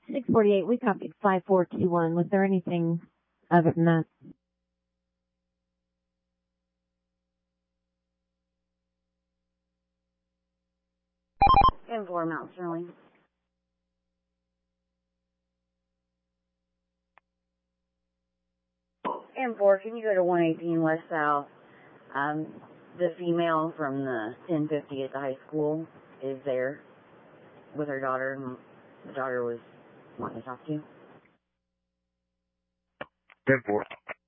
648, we copied 5421. Was there anything other than that? And 4 Mount Sterling. And 4, can you go to 118 West South? The female from the 1050 at the high school is there with her daughter, and the daughter was wanting to talk to you. 10-4.